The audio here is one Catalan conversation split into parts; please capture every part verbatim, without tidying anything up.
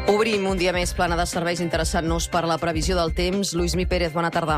Obrim un dia més plana de serveis interessant-nos per la previsió del temps. Lluïsmi Pérez, bona tarda.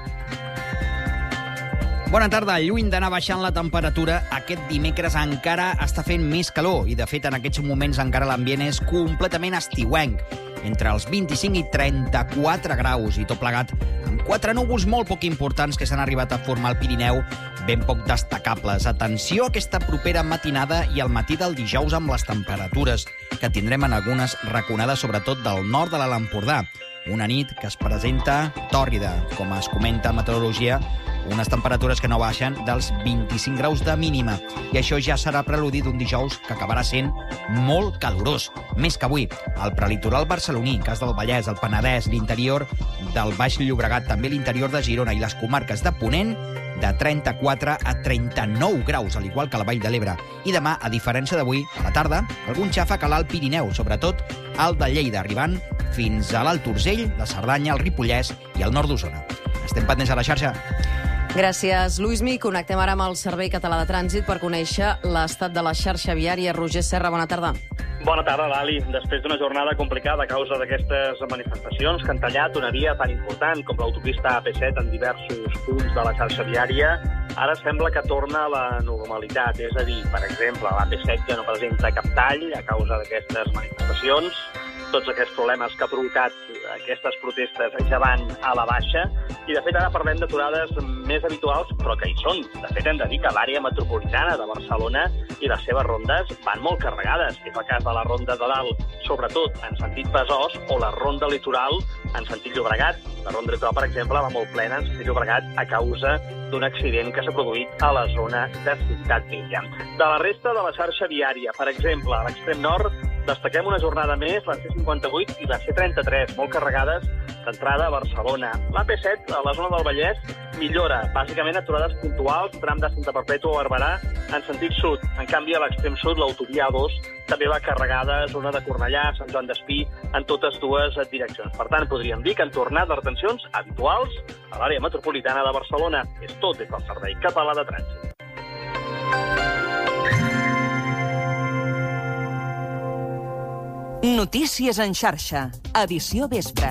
Bona tarda. Lluny d'anar baixant la temperatura, aquest dimecres encara està fent més calor i, de fet, en aquests moments encara l'ambient és completament estiuenc, entre els vint-i-cinc i trenta-quatre graus, i tot plegat amb quatre núvols molt poc importants que s'han arribat a formar al Pirineu, ben poc destacables. Atenció a aquesta propera matinada i al matí del dijous amb les temperatures, que tindrem en algunes raconades, sobretot del nord de l'Alt Empordà. Una nit que es presenta tòrrida, com es comenta a meteorologia, unes temperatures que no baixen dels vint-i-cinc graus de mínima. I això ja serà preludi d'un dijous que acabarà sent molt calorós, més que avui. El prelitoral barceloní, cas del Vallès, el Penedès, l'interior del Baix Llobregat, també l'interior de Girona i les comarques de Ponent, de trenta-quatre a trenta-nou graus, al igual que la Vall de l'Ebre. I demà, a diferència d'avui, a la tarda, algun xàfec a l'Alt Pirineu, sobretot al de Lleida, arribant fins a l'Alt Urgell, la Cerdanya, el Ripollès i el nord d'Osona. Estem pendents a la xarxa. Gràcies, Lluïsmi. Connectem ara amb el Servei Català de Trànsit per conèixer l'estat de la xarxa viària. Roger Serra, bona tarda. Bona tarda, Lali. Després d'una jornada complicada a causa d'aquestes manifestacions que han tallat una via tan important com l'autopista A P set en diversos punts de la xarxa viària, ara sembla que torna a la normalitat. És a dir, per exemple, l'A P set ja no presenta cap tall a causa d'aquestes manifestacions. Tots aquests problemes que ha provocat aquestes protestes ja van a la baixa i, de fet, ara parlem d'aturades més habituals, però que hi són. De fet, hem de dir que l'àrea metropolitana de Barcelona i les seves rondes van molt carregades. És el cas de la Ronda de Dalt, sobretot en sentit Besòs, o la Ronda Litoral en sentit Llobregat. La Ronda Litoral, per exemple, va molt plena en sentit Llobregat a causa d'un accident que s'ha produït a la zona de Ciutat Vella. De la resta de la xarxa viària, per exemple, a l'extrem nord, destaquem una jornada més, la C cinquanta-vuit i la C trenta-tres, molt carregades d'entrada a Barcelona. L'A P set, a la zona del Vallès, millora, bàsicament aturades puntuals, tram de Santa Perpètua o Barberà, en sentit sud. En canvi, a l'extrem sud, l'autovia A dos també va carregada, zona de Cornellà, Sant Joan d'Espí, en totes dues direccions. Per tant, podríem dir que han tornat les retencions habituals a l'àrea metropolitana de Barcelona. És tot des del Servei Català de Trànsit. Notícies en xarxa, edició vespre.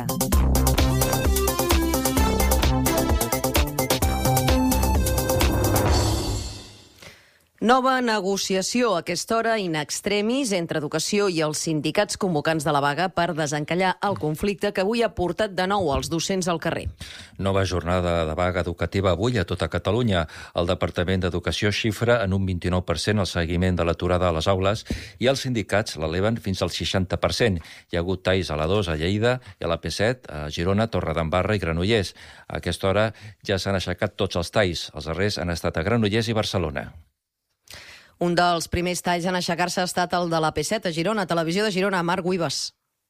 Nova negociació a aquesta hora in extremis entre Educació i els sindicats convocants de la vaga per desencallar el conflicte que avui ha portat de nou els docents al carrer. Nova jornada de vaga educativa avui a tota Catalunya. El Departament d'Educació xifra en un vint-i-nou per cent el seguiment de l'aturada a les aules i els sindicats l'eleven fins al seixanta per cent. Hi ha hagut talls a l'A dos a Lleida i a l'A P set a Girona, Torredembarra i Granollers. A aquesta hora ja s'han aixecat tots els talls. Els darrers han estat a Granollers i Barcelona. Un dels primers talls en aixecar-se ha estat el de l'A P set a Girona. Televisió de Girona, Marc Güibas.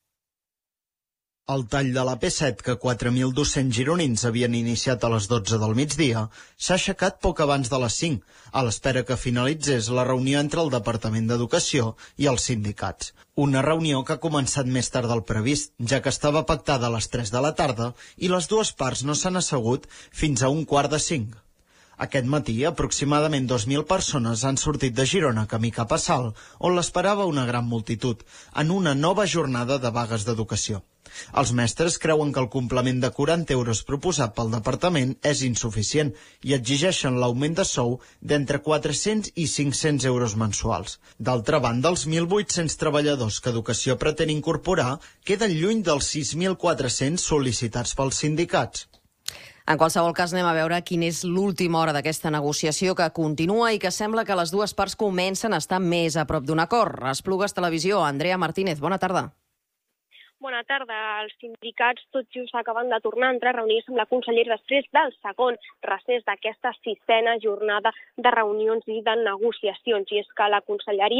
El tall de l'A P set, que quatre mil dos-cents gironins havien iniciat a les dotze del migdia, s'ha aixecat poc abans de les cinc, a l'espera que finalitzés la reunió entre el Departament d'Educació i els sindicats. Una reunió que ha començat més tard del previst, ja que estava pactada a les tres de la tarda i les dues parts no s'han assegut fins a un quart de cinc. Aquest matí, aproximadament dos mil persones han sortit de Girona camí cap a Salt, on l'esperava una gran multitud, en una nova jornada de vagues d'educació. Els mestres creuen que el complement de quaranta euros proposat pel departament és insuficient i exigeixen l'augment de sou d'entre quatre-cents i cinc-cents euros mensuals. D'altra banda, els mil vuit-cents treballadors que Educació pretén incorporar queden lluny dels sis mil quatre-cents sol·licitats pels sindicats. En qualsevol cas, anem a veure quina és l'última hora d'aquesta negociació que continua i que sembla que les dues parts comencen a estar més a prop d'un acord. Esplugues Televisió, Andrea Martínez, bona tarda. Bona tarda. Els sindicats tot just acaben de tornar a entrar a reunir-se amb la consellera després del segon recés d'aquesta sisena jornada de reunions i de negociacions. I és que la conselleria